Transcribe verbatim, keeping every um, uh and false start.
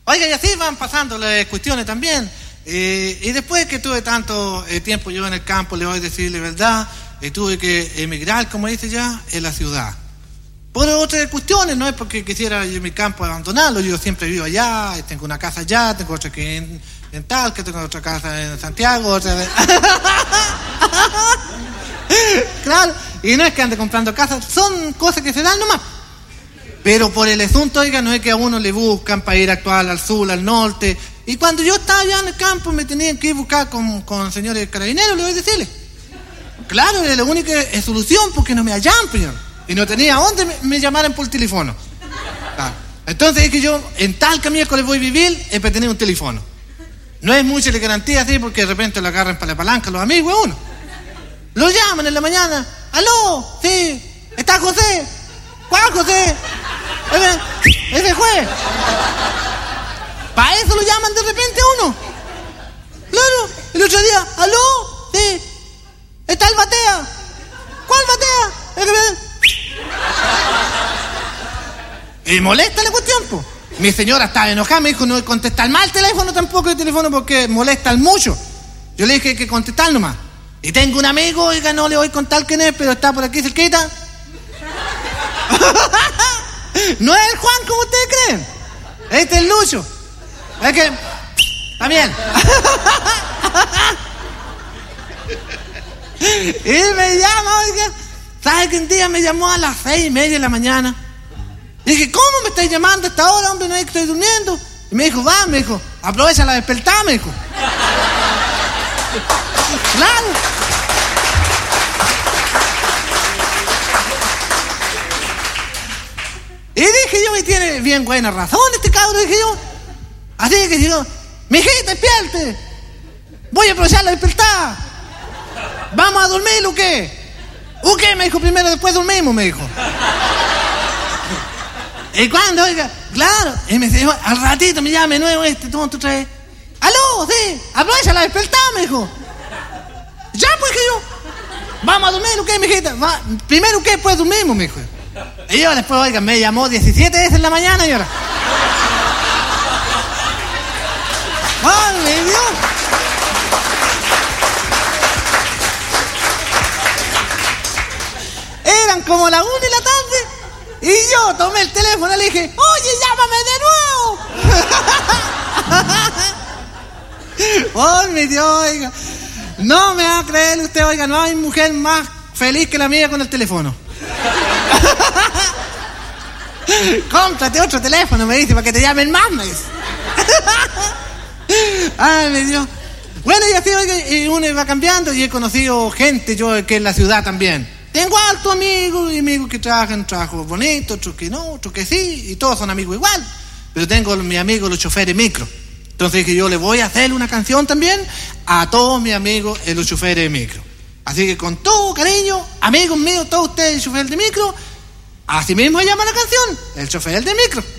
Oiga, y así van pasando las cuestiones también. Eh, y después que tuve tanto eh, tiempo yo en el campo, le voy a decir la verdad, eh, tuve que emigrar, como dice ya, en la ciudad. Por otras cuestiones, no es porque quisiera yo mi campo abandonarlo, yo siempre vivo allá, tengo una casa allá, tengo otra que en, en Talca, tengo otra casa en Santiago, otra de... Claro, y no es que ande comprando casas, son cosas que se dan nomás. Pero por el asunto, oiga, no es que a uno le buscan para ir a actuar al sur, al norte. Y cuando yo estaba allá en el campo me tenían que ir a buscar con, con señores carabineros, le voy a decirle. Claro, era la única solución porque no me hallaban, señor. Y no tenía dónde me, me llamaran por teléfono. Claro. Entonces es que yo en Talca miércoles voy a vivir es para tener un teléfono. No es mucha la garantía así porque de repente lo agarran para la palanca los amigos de uno. Lo llaman en la mañana. ¡Aló! Sí. ¿Está José? ¿Cuál José? Ese, ese juez. Para eso lo llaman de repente a uno. Claro. El otro día. ¿Aló? Sí. ¿Está el Batea? ¿Cuál Batea? El que... Y molesta la cuestión, po. Mi señora estaba enojada, me dijo no contestar mal el teléfono tampoco el teléfono porque molesta mucho. Yo le dije que contestar nomás. Y tengo un amigo, oiga, no le voy a contar quién es, pero está por aquí cerquita. No es el Juan como ustedes creen. Este es el Lucho. Es que... También. Y me llama, oiga. ¿Sabe que un día me llamó a las seis y media de la mañana? Y dije, ¿cómo me estáis llamando a esta hora, hombre? No es que estoy durmiendo. Y me dijo, va, me dijo, aprovecha la despertada, me dijo. Claro. Y dije yo, y tiene bien buena razón este cabrón, dije yo. Así que digo, mijita, despierte. Voy a aprovechar la despertada. ¿Vamos a dormir o qué? ¿O qué? Me dijo primero, después dormimos, me dijo. ¿Y cuándo? Oiga, claro. Y me dijo, al ratito me llama de nuevo este tonto otra vez. ¿Aló? Sí, aprovecha la despertada, me dijo. Ya, pues, que yo. ¿Vamos a dormir o qué, mijita? Va, primero, ¿qué? Después dormimos, me dijo. Y yo después, oiga, me llamó diecisiete veces en la mañana y ahora. ¡Ay, mi Dios! Eran como las una de la tarde y yo tomé el teléfono y le dije, oye, llámame de nuevo. ¡Ay, mi Dios, oiga! No me va a creer usted, oiga, no hay mujer más feliz que la mía con el teléfono. Cómprate otro teléfono, me dice, para que te llamen más, me dice. Ay, mi Dios. Bueno, y así, oiga, y uno va cambiando y he conocido gente yo que en la ciudad también. Tengo altos amigos y amigos que trabajan trabajos bonitos, otros que no, otros que sí, y todos son amigos igual. Pero tengo a mis amigos los choferes micro. Entonces dije, yo le voy a hacer una canción también a todos mis amigos los choferes de micro. Así que con todo cariño, amigos míos, todos ustedes choferes de micro, así mismo se llama la canción, el chofer de micro.